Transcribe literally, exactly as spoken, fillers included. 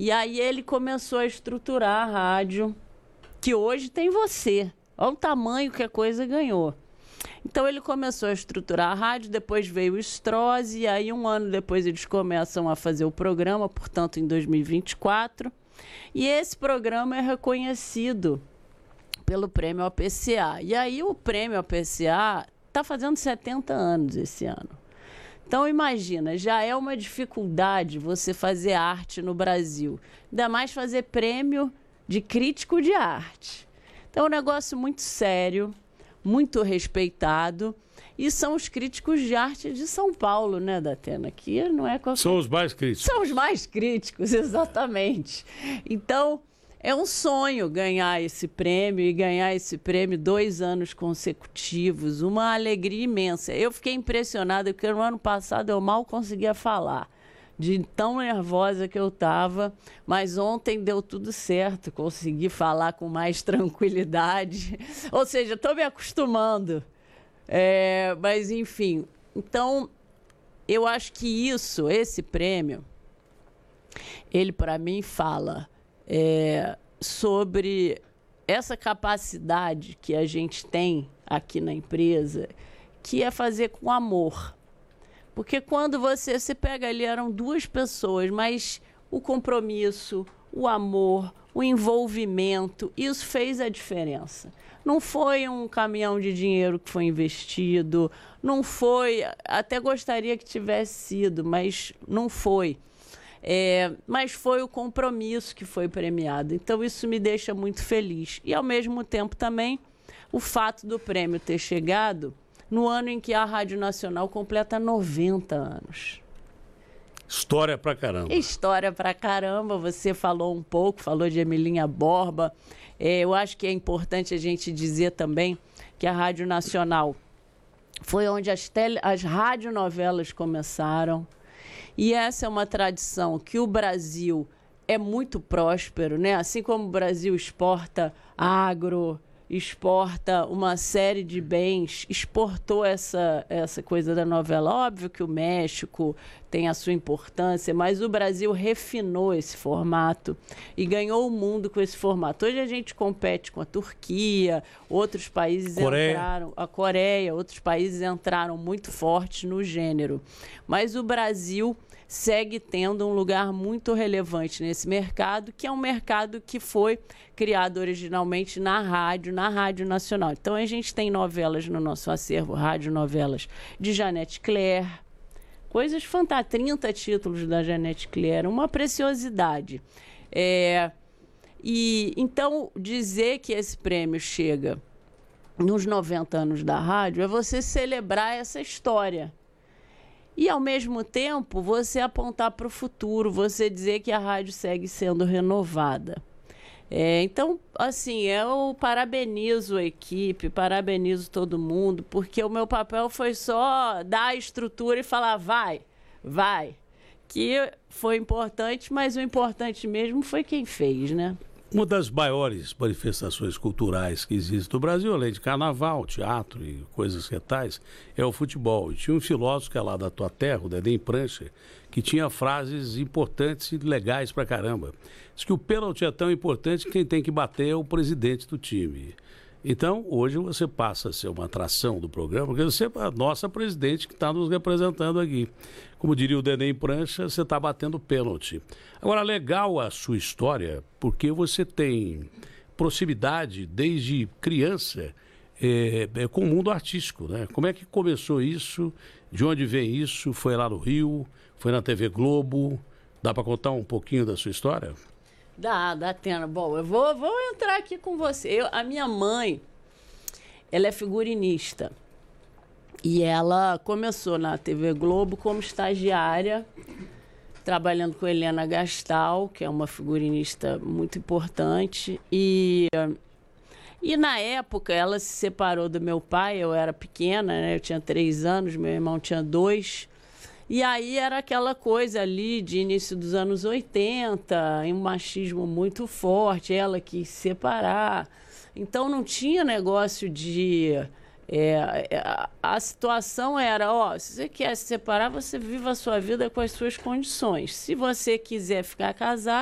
E aí ele começou a estruturar a rádio, que hoje tem você. Olha o tamanho que a coisa ganhou. Então ele começou a estruturar a rádio, depois veio o Strozzi, e aí um ano depois eles começam a fazer o programa, portanto em dois mil e vinte e quatro. E esse programa é reconhecido pelo Prêmio A P C A. E aí o Prêmio A P C A está fazendo setenta anos esse ano. Então, imagina, já é uma dificuldade você fazer arte no Brasil. Ainda mais fazer prêmio de crítico de arte. Então, é um negócio muito sério, muito respeitado. E são os críticos de arte de São Paulo, né, Datena? Que não é qualquer... São os mais críticos. São os mais críticos, exatamente. Então, é um sonho ganhar esse prêmio e ganhar esse prêmio dois anos consecutivos, uma alegria imensa. Eu fiquei impressionada porque no ano passado eu mal conseguia falar, de tão nervosa que eu estava, mas ontem deu tudo certo, consegui falar com mais tranquilidade. Ou seja, estou me acostumando. É, mas, enfim, então, eu acho que isso, esse prêmio, ele para mim fala... É, sobre essa capacidade que a gente tem aqui na empresa, que é fazer com amor. Porque quando você se pega ali, eram duas pessoas, mas o compromisso, o amor, o envolvimento, isso fez a diferença. Não foi um caminhão de dinheiro que foi investido, não foi, até gostaria que tivesse sido, mas não foi. É, mas foi o compromisso que foi premiado. Então, isso me deixa muito feliz. E, ao mesmo tempo, também, o fato do prêmio ter chegado no ano em que a Rádio Nacional completa noventa anos. História pra caramba. História pra caramba. Você falou um pouco, falou de Emilinha Borba. É, eu acho que é importante a gente dizer também que a Rádio Nacional foi onde as, tele, as radionovelas começaram. E essa é uma tradição que o Brasil é muito próspero, né? Assim como o Brasil exporta agro, exporta uma série de bens, exportou essa, essa coisa da novela. Óbvio que o México tem a sua importância, mas o Brasil refinou esse formato e ganhou o mundo com esse formato. Hoje a gente compete com a Turquia, outros países Coreia. entraram, a Coreia, outros países entraram muito fortes no gênero. Mas o Brasil segue tendo um lugar muito relevante nesse mercado, que é um mercado que foi criado originalmente na rádio, na Rádio Nacional. Então, a gente tem novelas no nosso acervo, radionovelas de Janete Claire, coisas fantásticas, trinta títulos da Janete Claire, uma preciosidade. É, e, então, dizer que esse prêmio chega nos noventa anos da rádio é você celebrar essa história. E, ao mesmo tempo, você apontar para o futuro, você dizer que a rádio segue sendo renovada. É, então, assim, eu parabenizo a equipe, parabenizo todo mundo, porque o meu papel foi só dar a estrutura e falar, vai, vai. Que foi importante, mas o importante mesmo foi quem fez, né? Uma das maiores manifestações culturais que existe no Brasil, além de carnaval, teatro e coisas que tais, é o futebol. E tinha um filósofo que é lá da tua terra, o Dedém Prancha, que tinha frases importantes e legais pra caramba. Diz que o pênalti é tão importante que quem tem que bater é o presidente do time. Então, hoje você passa a ser uma atração do programa, porque você é a nossa presidente que está nos representando aqui. Como diria o Dedém Prancha, você está batendo pênalti. Agora, legal a sua história, porque você tem proximidade desde criança é, é, com o mundo artístico, né? Como é que começou isso? De onde vem isso? Foi lá no Rio? Foi na T V Globo? Dá para contar um pouquinho da sua história? Dá, dá, Tena. Bom, eu vou, vou entrar aqui com você. Eu, a minha mãe, ela é figurinista. E ela começou na T V Globo como estagiária, trabalhando com Helena Gastal, que é uma figurinista muito importante. E, e na época, ela se separou do meu pai, eu era pequena, né? Eu tinha três anos, meu irmão tinha dois. E aí era aquela coisa ali de início dos anos oitenta, um machismo muito forte, ela quis se separar. Então não tinha negócio de... É, a situação era, ó, se você quer se separar, você viva a sua vida com as suas condições. Se você quiser ficar casado,